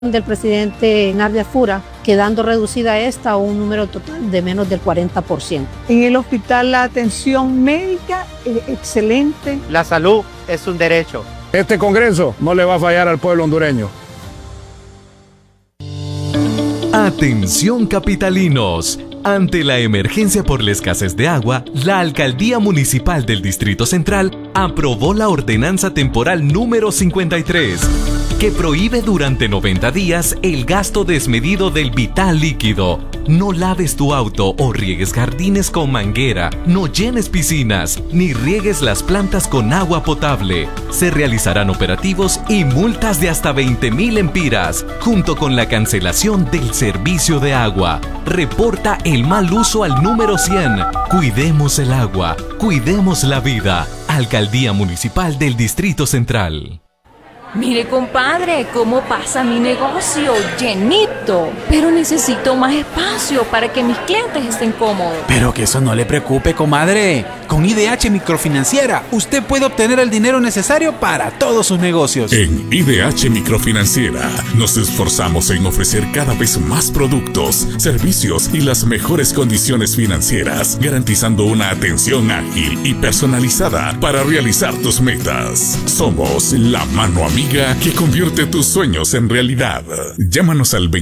del presidente Nardia Fura, quedando reducida esta a un número total de menos del 40%. En el hospital la atención médica es excelente. La salud es un derecho. Este Congreso no le va a fallar al pueblo hondureño. Atención capitalinos. Ante la emergencia por la escasez de agua, la Alcaldía Municipal del Distrito Central aprobó la Ordenanza Temporal número 53, que prohíbe durante 90 días el gasto desmedido del vital líquido. No laves tu auto o riegues jardines con manguera, no llenes piscinas, ni riegues las plantas con agua potable. Se realizarán operativos y multas de hasta 20,000 empiras, junto con la cancelación del servicio de agua. Reporta el mal uso al número 100. Cuidemos el agua, cuidemos la vida. Alcaldía Municipal del Distrito Central. Mire, compadre, cómo pasa mi negocio, llenito. Pero necesito más espacio para que mis clientes estén cómodos. Pero que eso no le preocupe, comadre. Con IDH Microfinanciera, usted puede obtener el dinero necesario para todos sus negocios. En IDH Microfinanciera, nos esforzamos en ofrecer cada vez más productos, servicios y las mejores condiciones financieras, garantizando una atención ágil y personalizada para realizar tus metas. Somos la mano amiga que convierte tus sueños en realidad. Llámanos al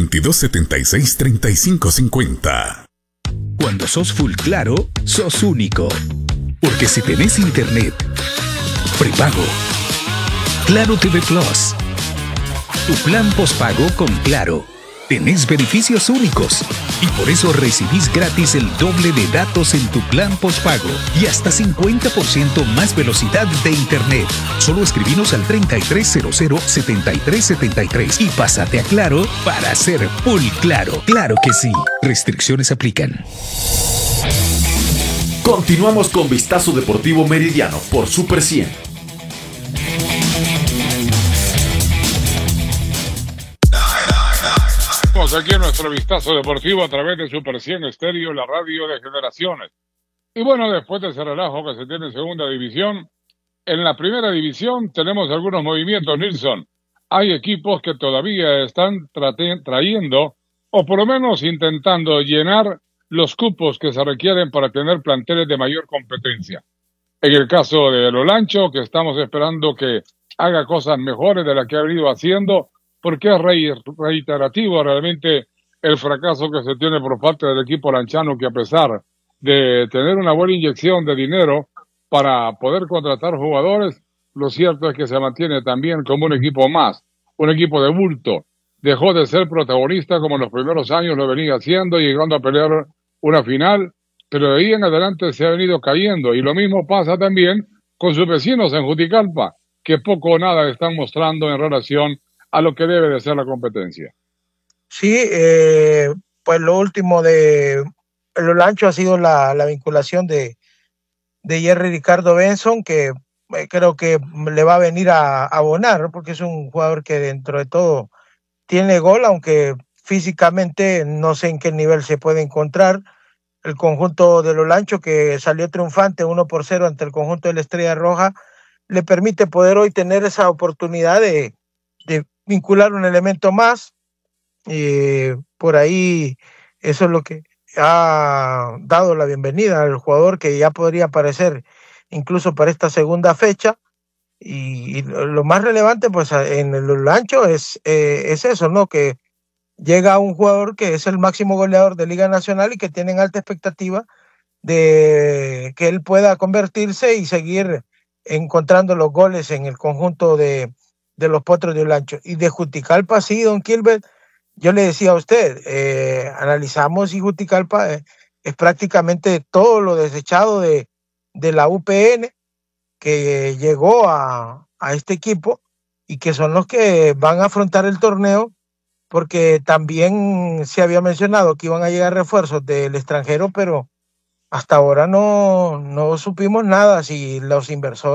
2276-3550. Cuando sos full claro, sos único. Porque si tenés internet, prepago, Claro TV Plus, tu plan postpago con Claro, tenés beneficios únicos. Y por eso recibís gratis el doble de datos en tu plan postpago y hasta 50% más velocidad de internet. Solo escribinos al 3300-7373 y pásate a Claro para ser full claro. Claro que sí. Restricciones aplican. Continuamos con Vistazo Deportivo Meridiano por Super 100. Aquí en nuestro vistazo deportivo a través de Super 100 Estéreo, la radio de generaciones. Y bueno, después de ese relajo que se tiene en segunda división, en la primera división tenemos algunos movimientos, Nilsson. Hay equipos que todavía están trayendo, o por lo menos intentando llenar los cupos que se requieren para tener planteles de mayor competencia. En el caso de Olancho, que estamos esperando que haga cosas mejores de las que ha venido haciendo, porque es reiterativo realmente el fracaso que se tiene por parte del equipo lanchano, que a pesar de tener una buena inyección de dinero para poder contratar jugadores, lo cierto es que se mantiene también como un equipo más, un equipo de bulto. Dejó de ser protagonista como en los primeros años lo venía haciendo, llegando a pelear una final, pero de ahí en adelante se ha venido cayendo. Y lo mismo pasa también con sus vecinos en Juticalpa, que poco o nada están mostrando en relación a lo que debe de ser la competencia. Sí, pues lo último de el Olancho ha sido la vinculación de Jerry Ricardo Benson, que creo que le va a venir a abonar, porque es un jugador que dentro de todo tiene gol, aunque físicamente no sé en qué nivel se puede encontrar. El conjunto del Olancho, que salió triunfante 1-0 ante el conjunto de la Estrella Roja, le permite poder hoy tener esa oportunidad de vincular un elemento más. Por ahí eso es lo que ha dado la bienvenida al jugador, que ya podría aparecer incluso para esta segunda fecha. Y lo más relevante pues en el Olancho es eso, ¿no? Que llega un jugador que es el máximo goleador de Liga Nacional y que tienen alta expectativa de que él pueda convertirse y seguir encontrando los goles en el conjunto de los Potros de Olancho. Y de Juticalpa, sí, don Kilbert, yo le decía a usted, analizamos y Juticalpa es prácticamente todo lo desechado de la UPN, que llegó a este equipo y que son los que van a afrontar el torneo, porque también se había mencionado que iban a llegar refuerzos del extranjero, pero hasta ahora no supimos nada si los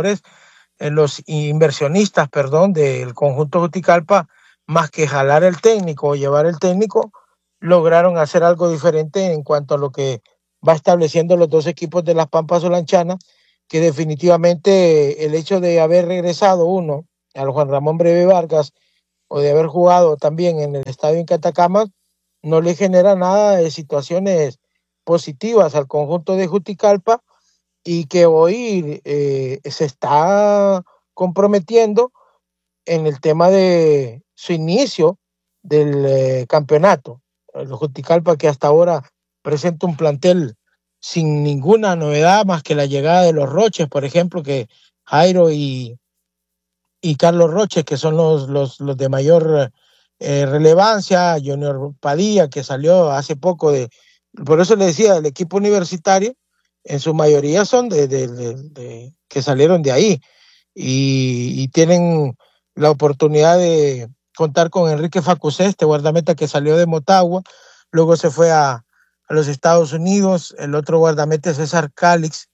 inversionistas, del conjunto Juticalpa, más que jalar el técnico o llevar el técnico, lograron hacer algo diferente en cuanto a lo que va estableciendo los dos equipos de las Pampas Olanchanas, que definitivamente el hecho de haber regresado uno al Juan Ramón Breve Vargas o de haber jugado también en el estadio en Catacamas, no le genera nada de situaciones positivas al conjunto de Juticalpa, y que hoy se está comprometiendo en el tema de su inicio del campeonato. El Juticalpa, que hasta ahora presenta un plantel sin ninguna novedad más que la llegada de los Roches, por ejemplo, que Jairo y Carlos Roches, que son los de mayor relevancia, Junior Padilla, que salió hace poco por eso le decía, el equipo universitario, en su mayoría son que salieron de ahí, y tienen la oportunidad de contar con Enrique Facusé, este guardameta que salió de Motagua, luego se fue a los Estados Unidos. El otro guardameta es César Cálix.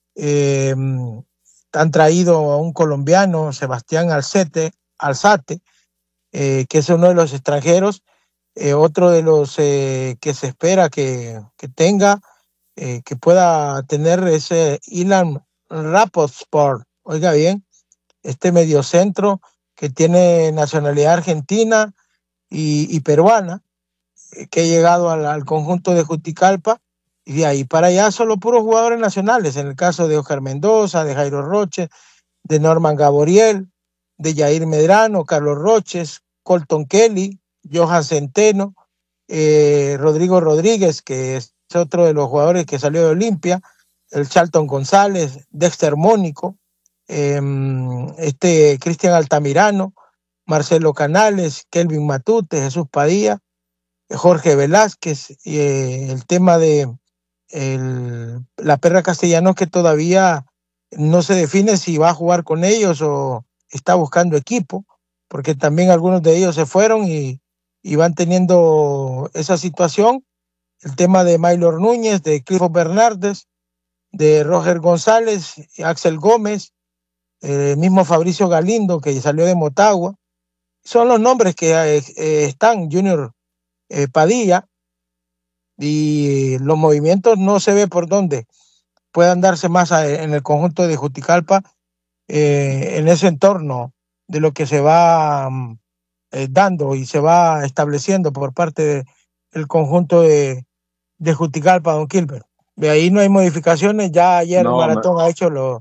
Han traído a un colombiano, Sebastián Alzate, que es uno de los extranjeros, otro de los que se espera que tenga, que pueda tener ese Ilan Rapoport, oiga bien, este mediocentro que tiene nacionalidad argentina y peruana, que ha llegado al conjunto de Juticalpa, y de ahí para allá solo puros jugadores nacionales, en el caso de Oscar Mendoza, de Jairo Roches, de Norman Gaboriel, de Jair Medrano, Carlos Roches, Colton Kelly, Johan Centeno, Rodrigo Rodríguez, que es otro de los jugadores que salió de Olimpia, el Charlton González, Dexter Mónico, Cristian Altamirano, Marcelo Canales, Kelvin Matute, Jesús Padilla, Jorge Velázquez, y el tema de la Perra Castellanos, que todavía no se define si va a jugar con ellos o está buscando equipo, porque también algunos de ellos se fueron y van teniendo esa situación. El tema de Maylor Núñez, de Clifford Bernardes, de Roger González, Axel Gómez, mismo Fabricio Galindo, que salió de Motagua. Son los nombres que están, Junior Padilla, y los movimientos no se ve por dónde puedan darse más en el conjunto de Juticalpa, en ese entorno de lo que se va dando y se va estableciendo por parte del conjunto de Juticalpa, don Gilbert. De ahí no hay modificaciones. Ya ayer Maratón ha hecho lo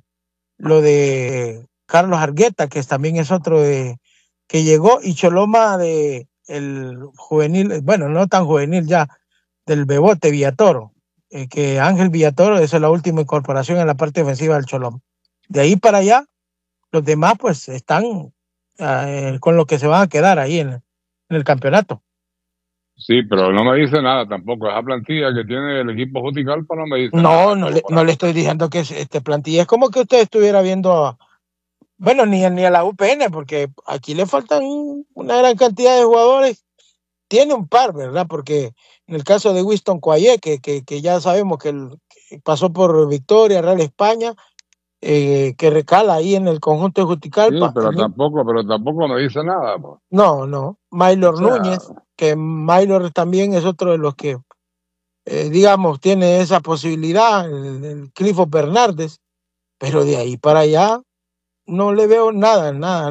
de Carlos Argueta, que también es otro que llegó, y Choloma de el juvenil, bueno, no tan juvenil ya, del Bebote Villatoro, que Ángel Villatoro es la última incorporación en la parte ofensiva del Choloma. De ahí para allá, los demás pues están con lo que se van a quedar ahí en el campeonato. Sí, pero no me dice nada tampoco. Esa plantilla que tiene el equipo Juticalpa no me dice nada. No le estoy diciendo que plantilla es como que usted estuviera viendo bueno, ni a la UPN, porque aquí le faltan una gran cantidad de jugadores. Tiene un par, ¿verdad? Porque en el caso de Winston Cuayé, que ya sabemos que pasó por Victoria, Real España, que recala ahí en el conjunto de Juticalpa. Sí, pero tampoco me dice nada. Pues. No. Maylor Núñez, que Maylor también es otro de los que, digamos, tiene esa posibilidad, el Clifford Bernardes, pero de ahí para allá no le veo nada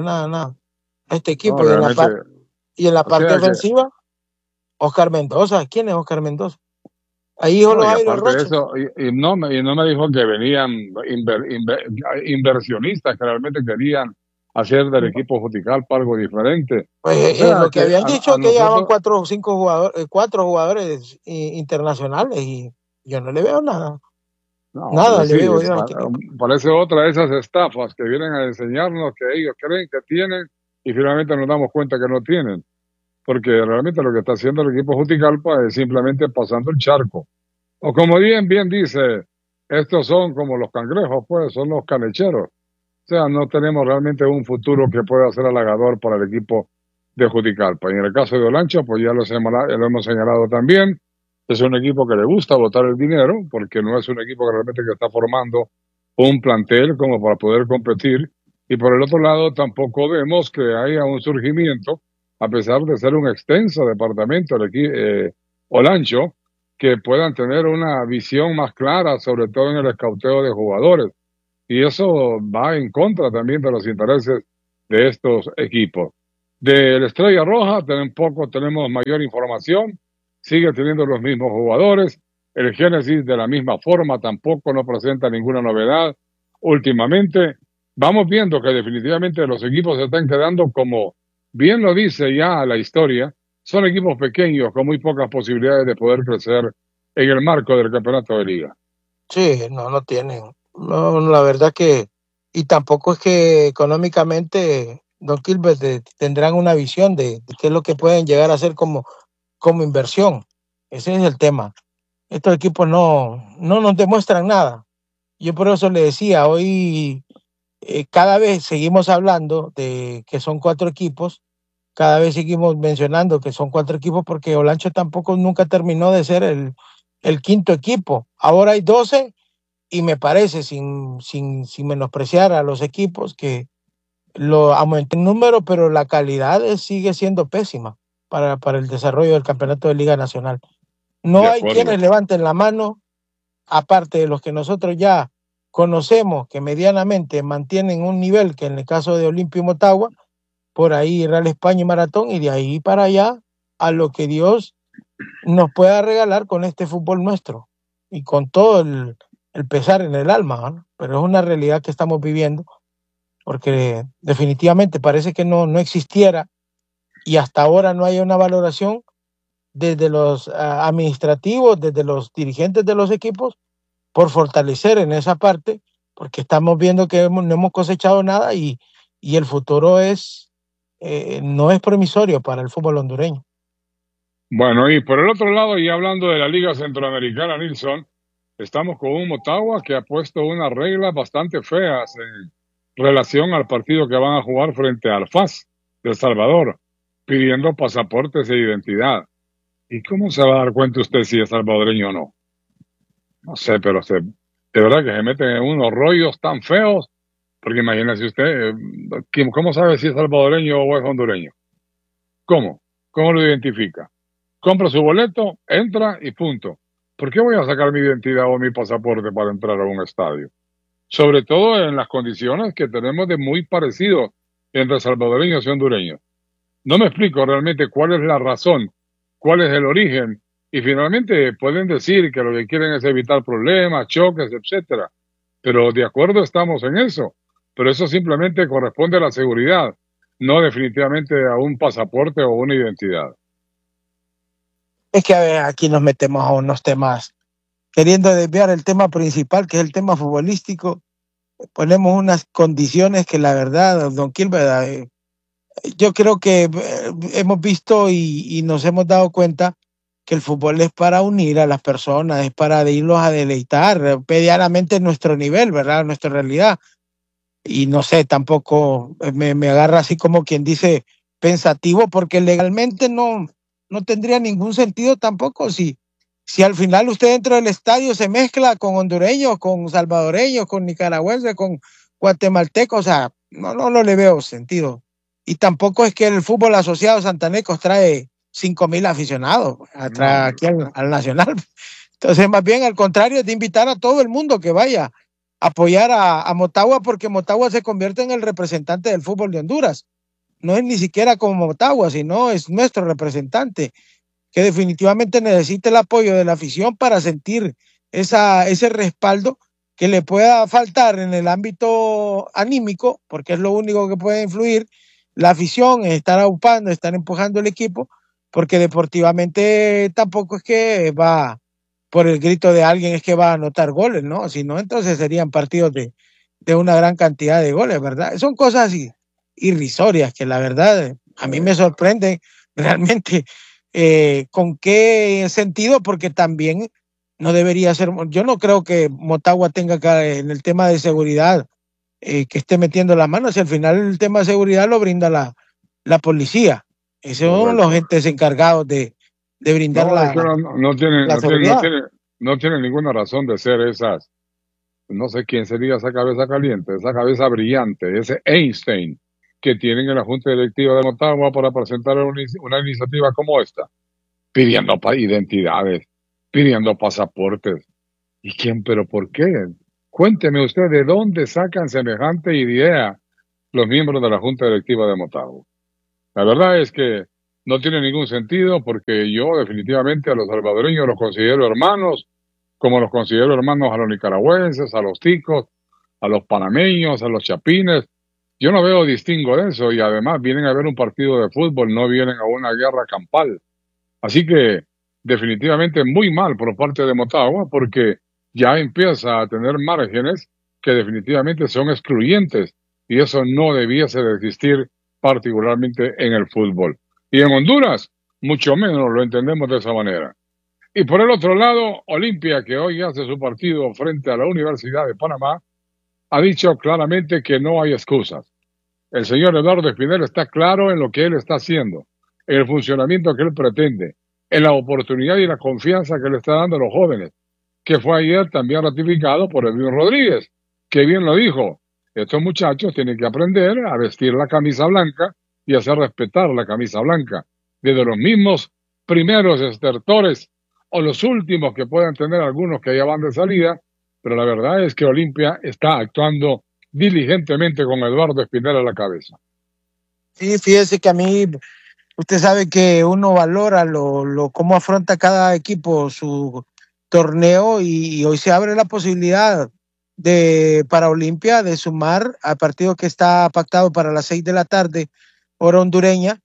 a este equipo. No, y en la parte ofensiva, Oscar Mendoza. ¿Quién es Oscar Mendoza? Ahí dijo los Jairo Roches. Y no me dijo que venían inversionistas que realmente querían hacer del equipo Juticalpa algo diferente. Pues lo que habían dicho que llevaban 4 o 5 jugadores, 4 jugadores internacionales, y yo no le veo nada. Nada le veo. Parece otra de esas estafas que vienen a enseñarnos que ellos creen que tienen y finalmente nos damos cuenta que no tienen. Porque realmente lo que está haciendo el equipo Juticalpa es simplemente pasando el charco. O como bien dice, estos son como los cangrejos, pues, son los canecheros. O sea, no tenemos realmente un futuro que pueda ser halagador para el equipo de Juticalpa. Y en el caso de Olancho, pues ya lo hemos señalado también, es un equipo que le gusta botar el dinero, porque no es un equipo que realmente que está formando un plantel como para poder competir. Y por el otro lado, tampoco vemos que haya un surgimiento, a pesar de ser un extenso departamento Olancho, que puedan tener una visión más clara, sobre todo en el escauteo de jugadores. Y eso va en contra también de los intereses de estos equipos. De la Estrella Roja tampoco tenemos mayor información, sigue teniendo los mismos jugadores. El Génesis de la misma forma tampoco no presenta ninguna novedad últimamente. Vamos viendo que definitivamente los equipos se están quedando, como bien lo dice ya la historia, son equipos pequeños con muy pocas posibilidades de poder crecer en el marco del campeonato de liga. Sí, no tienen. No, la verdad que, y tampoco es que económicamente Don Gilbert tendrán una visión de qué es lo que pueden llegar a hacer como inversión. Ese es el tema. Estos equipos no nos demuestran nada. Yo por eso le decía, hoy cada vez seguimos hablando de que son 4 equipos, cada vez seguimos mencionando que son 4 equipos, porque Olancho tampoco nunca terminó de ser el quinto equipo. Ahora hay 12 y me parece, sin menospreciar a los equipos, que lo aumentó en número, pero la calidad sigue siendo pésima para el desarrollo del campeonato de Liga Nacional. No hay quienes levanten la mano, aparte de los que nosotros ya conocemos, que medianamente mantienen un nivel, que en el caso de Olimpia y Motagua, por ahí Real España y Maratón, y de ahí para allá a lo que Dios nos pueda regalar con este fútbol nuestro y con todo el pesar en el alma, ¿no? Pero es una realidad que estamos viviendo, porque definitivamente parece que no existiera, y hasta ahora no hay una valoración desde los administrativos, desde los dirigentes de los equipos, por fortalecer en esa parte, porque estamos viendo que no hemos cosechado nada, y el futuro no es promisorio para el fútbol hondureño. Bueno, y por el otro lado, y hablando de la Liga Centroamericana, Nilson, estamos con un Motagua que ha puesto unas reglas bastante feas en relación al partido que van a jugar frente al FAS de El Salvador, pidiendo pasaportes e identidad. ¿Y cómo se va a dar cuenta usted si es salvadoreño o no? No sé, pero de verdad que se meten en unos rollos tan feos, porque imagínese usted, ¿cómo sabe si es salvadoreño o es hondureño? ¿Cómo? ¿Cómo lo identifica? Compra su boleto, entra y punto. ¿Por qué voy a sacar mi identidad o mi pasaporte para entrar a un estadio? Sobre todo en las condiciones que tenemos de muy parecido entre salvadoreños y hondureños. No me explico realmente cuál es la razón, cuál es el origen, y finalmente pueden decir que lo que quieren es evitar problemas, choques, etcétera. Pero de acuerdo estamos en eso, pero eso simplemente corresponde a la seguridad, no definitivamente a un pasaporte o una identidad. Es que aquí nos metemos a unos temas, queriendo desviar el tema principal, que es el tema futbolístico. Ponemos unas condiciones que la verdad, don Gilbert, yo creo que hemos visto y nos hemos dado cuenta que el fútbol es para unir a las personas, es para irlos a deleitar medianamente nuestro nivel, ¿verdad? Nuestra realidad. Y no sé, tampoco me agarra así como quien dice pensativo, porque legalmente no tendría ningún sentido tampoco si al final usted dentro del estadio se mezcla con hondureños, con salvadoreños, con nicaragüenses, con guatemaltecos. O sea, no le veo sentido. Y tampoco es que el fútbol asociado Santanecos trae 5,000 aficionados aquí al Nacional. Entonces, más bien al contrario, es de invitar a todo el mundo que vaya a apoyar a Motagua, porque Motagua se convierte en el representante del fútbol de Honduras. No es ni siquiera como Motagua, sino es nuestro representante, que definitivamente necesita el apoyo de la afición para sentir ese respaldo que le pueda faltar en el ámbito anímico, porque es lo único que puede influir la afición, es estar aupando, estar empujando el equipo, porque deportivamente tampoco es que va por el grito de alguien, es que va a anotar goles, ¿no? Si no, entonces serían partidos de una gran cantidad de goles, ¿verdad? Son cosas así irrisorias que la verdad a mí me sorprenden realmente. ¿Con qué sentido? Porque también no debería ser, yo no creo que Motagua tenga que, en el tema de seguridad, que esté metiendo las manos, y al final el tema de seguridad lo brinda la policía. Esos son los entes encargados de brindar no tiene ninguna razón de ser esas, no sé quién sería esa cabeza caliente, esa cabeza brillante, ese Einstein que tienen en la Junta Directiva de Motagua para presentar una iniciativa como esta, pidiendo identidades, pidiendo pasaportes. ¿Y quién? ¿Pero por qué? Cuénteme usted de dónde sacan semejante idea los miembros de la Junta Directiva de Motagua. La verdad es que no tiene ningún sentido porque yo definitivamente a los salvadoreños los considero hermanos, como los considero hermanos a los nicaragüenses, a los ticos, a los panameños, a los chapines. Yo no veo distingo de eso y además vienen a ver un partido de fútbol, no vienen a una guerra campal. Así que definitivamente muy mal por parte de Motagua porque ya empieza a tener márgenes que definitivamente son excluyentes y eso no debiese de existir particularmente en el fútbol. Y en Honduras, mucho menos lo entendemos de esa manera. Y por el otro lado, Olimpia, que hoy hace su partido frente a la Universidad de Panamá, ha dicho claramente que no hay excusas. El señor Eduardo Espinel está claro en lo que él está haciendo, en el funcionamiento que él pretende, en la oportunidad y la confianza que le está dando a los jóvenes, que fue ayer también ratificado por Edwin Rodríguez, que bien lo dijo. Estos muchachos tienen que aprender a vestir la camisa blanca y hacer respetar la camisa blanca, desde los mismos primeros estertores o los últimos que puedan tener algunos que ya van de salida, pero la verdad es que Olimpia está actuando diligentemente con Eduardo Espinel a la cabeza. Sí, fíjese que a mí, usted sabe que uno valora cómo afronta cada equipo su torneo y hoy se abre la posibilidad para Olimpia de sumar al partido que está pactado para las 6 de la tarde, hora hondureña,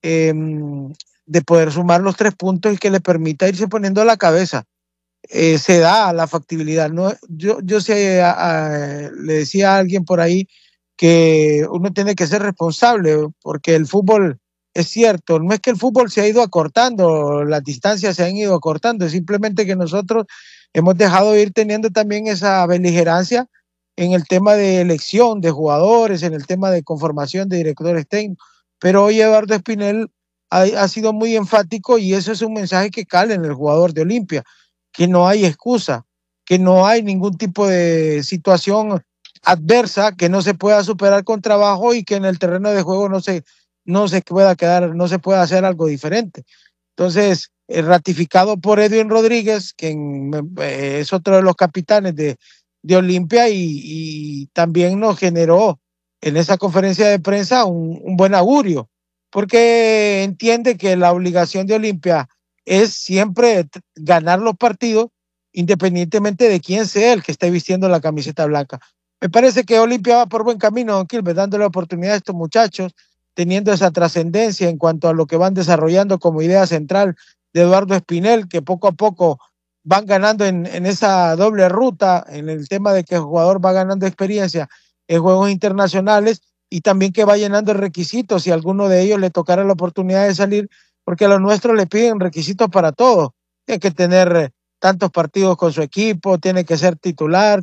de poder sumar los 3 puntos y que le permita irse poniendo a la cabeza. Se da la factibilidad. ¿No? Yo sé, le decía a alguien por ahí que uno tiene que ser responsable porque el fútbol, es cierto, no es que el fútbol se ha ido acortando, las distancias se han ido acortando, es simplemente que nosotros hemos dejado de ir teniendo también esa beligerancia en el tema de elección de jugadores, en el tema de conformación de directores técnicos. Pero hoy Eduardo Espinel ha sido muy enfático y eso es un mensaje que cala en el jugador de Olimpia, que no hay excusa, que no hay ningún tipo de situación adversa que no se pueda superar con trabajo y que en el terreno de juego no se pueda quedar, no se pueda hacer algo diferente. Entonces, ratificado por Edwin Rodríguez, que es otro de los capitanes de Olimpia y también nos generó en esa conferencia de prensa un buen augurio, porque entiende que la obligación de Olimpia es siempre ganar los partidos independientemente de quién sea el que esté vistiendo la camiseta blanca. Me parece que Olimpia va por buen camino, don Quilmes, dándole oportunidad a estos muchachos, teniendo esa trascendencia en cuanto a lo que van desarrollando como idea central de Eduardo Espinel, que poco a poco van ganando en esa doble ruta, en el tema de que el jugador va ganando experiencia en juegos internacionales y también que va llenando requisitos si a alguno de ellos le tocara la oportunidad de salir, porque a los nuestros le piden requisitos para todo. Tiene que tener tantos partidos con su equipo, tiene que ser titular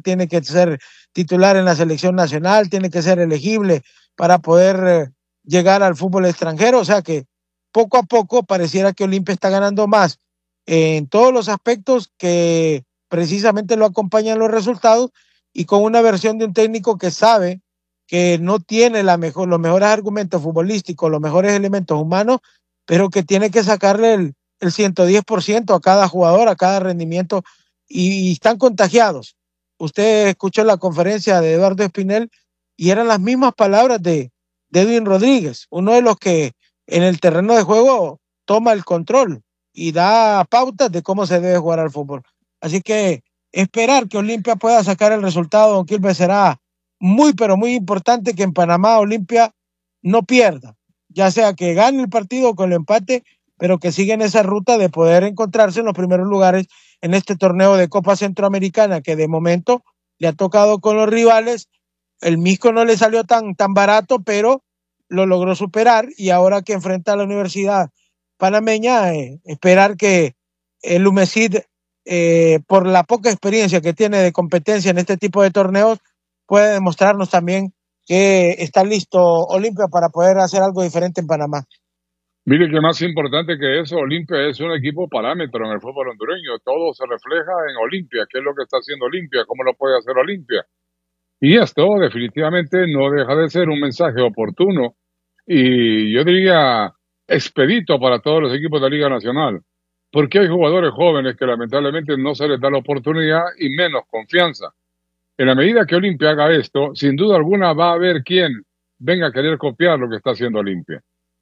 en la selección nacional, tiene que ser elegible para poder llegar al fútbol extranjero. O sea que poco a poco pareciera que Olimpia está ganando más en todos los aspectos que precisamente lo acompañan los resultados y con una versión de un técnico que sabe que no tiene los mejores argumentos futbolísticos, los mejores elementos humanos, pero que tiene que sacarle el 110% a cada jugador, a cada rendimiento, y están contagiados. Usted escuchó la conferencia de Eduardo Espinel y eran las mismas palabras de Edwin Rodríguez, uno de los que en el terreno de juego toma el control y da pautas de cómo se debe jugar al fútbol. Así que esperar que Olimpia pueda sacar el resultado, don Quilmes, será muy, pero muy importante que en Panamá Olimpia no pierda, ya sea que gane el partido o con el empate, pero que siga en esa ruta de poder encontrarse en los primeros lugares en este torneo de Copa Centroamericana, que de momento le ha tocado con los rivales. El Misco no le salió tan barato, pero lo logró superar y ahora que enfrenta a la Universidad Panameña, esperar que el UMESID, por la poca experiencia que tiene de competencia en este tipo de torneos, puede demostrarnos también que está listo Olimpia para poder hacer algo diferente en Panamá. Mire que más importante que eso, Olimpia es un equipo parámetro en el fútbol hondureño. Todo se refleja en Olimpia. ¿Qué es lo que está haciendo Olimpia? ¿Cómo lo puede hacer Olimpia? Y esto definitivamente no deja de ser un mensaje oportuno y yo diría expedito para todos los equipos de la Liga Nacional. Porque hay jugadores jóvenes que lamentablemente no se les da la oportunidad y menos confianza. En la medida que Olimpia haga esto, sin duda alguna va a haber quien venga a querer copiar lo que está haciendo Olimpia.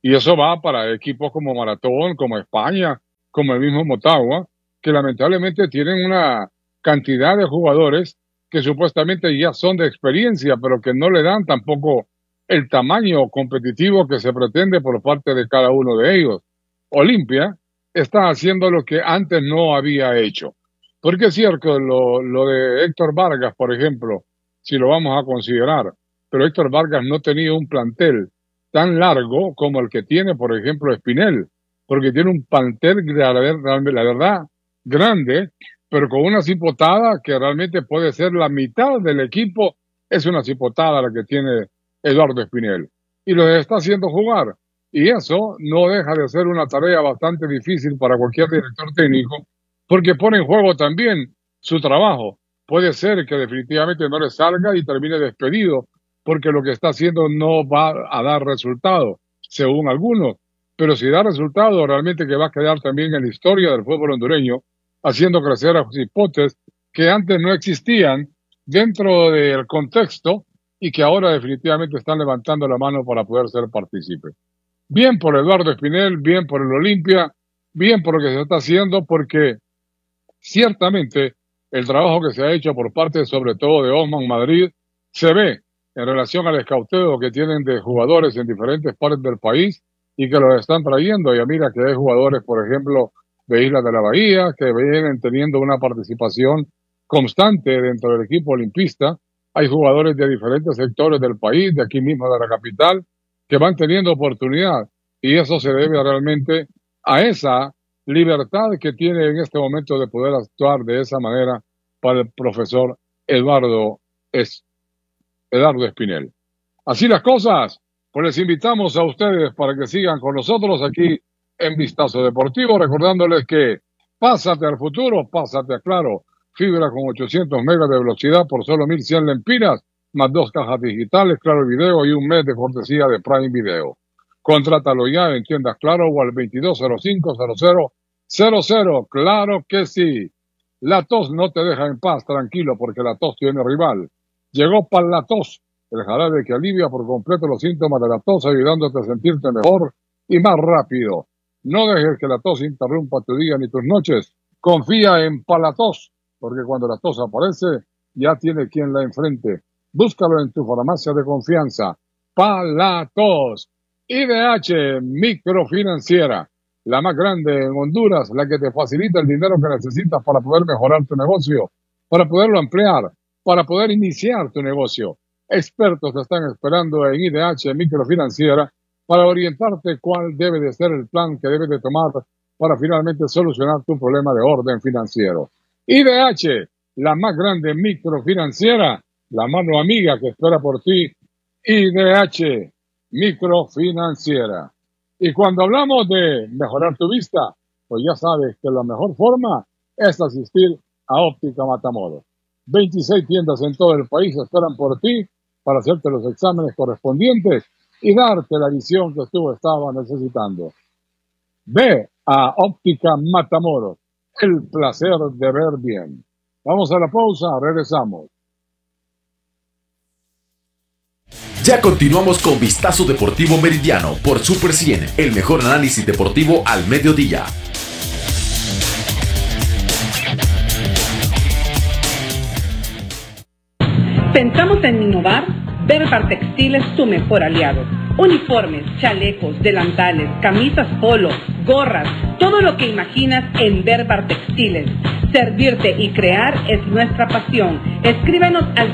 Y eso va para equipos como Maratón, como España, como el mismo Motagua, que lamentablemente tienen una cantidad de jugadores que supuestamente ya son de experiencia, pero que no le dan tampoco el tamaño competitivo que se pretende por parte de cada uno de ellos. Olimpia está haciendo lo que antes no había hecho. Porque es cierto, lo de Héctor Vargas, por ejemplo, si lo vamos a considerar, pero Héctor Vargas no tenía un plantel tan largo como el que tiene, por ejemplo, Espinel, porque tiene un plantel, la verdad, grande, pero con una cipotada que realmente puede ser la mitad del equipo, es una cipotada la que tiene Eduardo Espinel, y los está haciendo jugar, y eso no deja de ser una tarea bastante difícil para cualquier director técnico, porque pone en juego también su trabajo. Puede ser que definitivamente no le salga y termine despedido, porque lo que está haciendo no va a dar resultado, según algunos, pero si da resultado, realmente que va a quedar también en la historia del fútbol hondureño, haciendo crecer a cipotes que antes no existían dentro del contexto y que ahora definitivamente están levantando la mano para poder ser partícipes. Bien por Eduardo Espinel, bien por el Olimpia, bien por lo que se está haciendo, porque ciertamente el trabajo que se ha hecho por parte sobre todo de Osman Madrid se ve en relación al escauteo que tienen de jugadores en diferentes partes del país y que los están trayendo. Y mira que hay jugadores, por ejemplo, de Islas de la Bahía, que vienen teniendo una participación constante dentro del equipo olimpista. Hay jugadores de diferentes sectores del país, de aquí mismo de la capital, que van teniendo oportunidad. Y eso se debe realmente a esa libertad que tiene en este momento de poder actuar de esa manera para el profesor Eduardo Espinel. Así las cosas, pues les invitamos a ustedes para que sigan con nosotros aquí en Vistazo Deportivo, recordándoles que pásate al futuro, pásate a Claro, fibra con 800 megas de velocidad por solo 1,100 lempiras, más 2 cajas digitales, Claro Video y un mes de cortesía de Prime Video. Contrátalo ya en tiendas Claro o al 2205-0000. Claro que sí. La tos no te deja en paz, tranquilo, porque la tos tiene rival. Llegó Palatos, el jarabe que alivia por completo los síntomas de la tos, ayudándote a sentirte mejor y más rápido. No dejes que la tos interrumpa tu día ni tus noches. Confía en Palatos, porque cuando la tos aparece, ya tiene quien la enfrente. Búscalo en tu farmacia de confianza. Palatos. IDH Microfinanciera, la más grande en Honduras, la que te facilita el dinero que necesitas para poder mejorar tu negocio, para poderlo ampliar, para poder iniciar tu negocio. Expertos te están esperando en IDH Microfinanciera para orientarte cuál debe de ser el plan que debes de tomar para finalmente solucionar tu problema de orden financiero. IDH, la más grande microfinanciera, la mano amiga que espera por ti. IDH Microfinanciera. Y cuando hablamos de mejorar tu vista, pues ya sabes que la mejor forma es asistir a Óptica Matamoros. 26 tiendas en todo el país esperan por ti para hacerte los exámenes correspondientes y darte la visión que tú estabas necesitando. Ve a Óptica Matamoros, el placer de ver bien. Vamos a la pausa, regresamos. Ya continuamos con Vistazo Deportivo Meridiano por Super 100, el mejor análisis deportivo al mediodía. Pensamos en innovar. Berbar Textiles, tu mejor aliado. Uniformes, chalecos, delantales, camisas polo, gorras, todo lo que imaginas en Berbar Textiles. Servirte y crear es nuestra pasión. Escríbenos al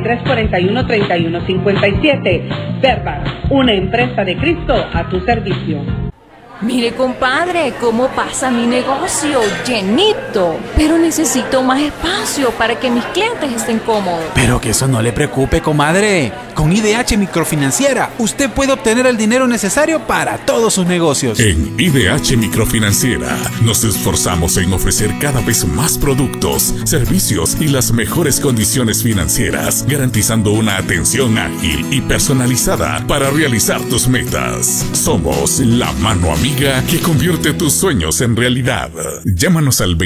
3341-3157. Berbar, una empresa de Cristo a tu servicio. Mire, compadre, cómo pasa mi negocio, llenito. Pero necesito más espacio para que mis clientes estén cómodos. Pero que eso no le preocupe, comadre. Con IDH Microfinanciera, usted puede obtener el dinero necesario para todos sus negocios. En IDH Microfinanciera, nos esforzamos en ofrecer cada vez más productos, servicios y las mejores condiciones financieras, garantizando una atención ágil y personalizada para realizar tus metas. Somos la mano amiga que convierte tus sueños en realidad. Llámanos al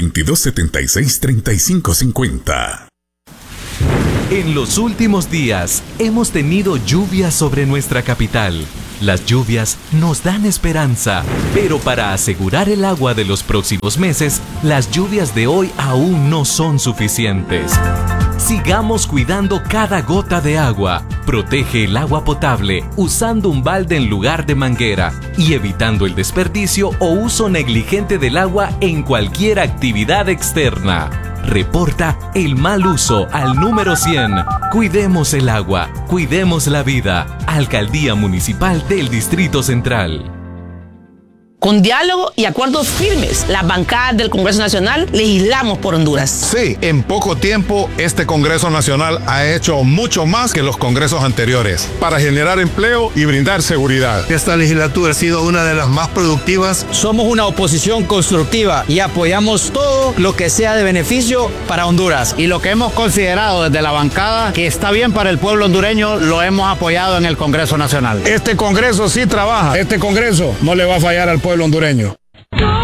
2276-3550. En los últimos días hemos tenido lluvia sobre nuestra capital. Las lluvias nos dan esperanza, pero para asegurar el agua de los próximos meses, las lluvias de hoy aún no son suficientes. Sigamos cuidando cada gota de agua. Protege el agua potable usando un balde en lugar de manguera y evitando el desperdicio o uso negligente del agua en cualquier actividad externa. Reporta el mal uso al número 100. Cuidemos el agua, cuidemos la vida. Alcaldía Municipal del Distrito Central. Con diálogo y acuerdos firmes, las bancadas del Congreso Nacional legislamos por Honduras. Sí, en poco tiempo este Congreso Nacional ha hecho mucho más que los congresos anteriores para generar empleo y brindar seguridad. Esta legislatura ha sido una de las más productivas. Somos una oposición constructiva y apoyamos todo lo que sea de beneficio para Honduras. Y lo que hemos considerado desde la bancada que está bien para el pueblo hondureño, lo hemos apoyado en el Congreso Nacional. Este Congreso sí trabaja. Este Congreso no le va a fallar al pueblo hondureño.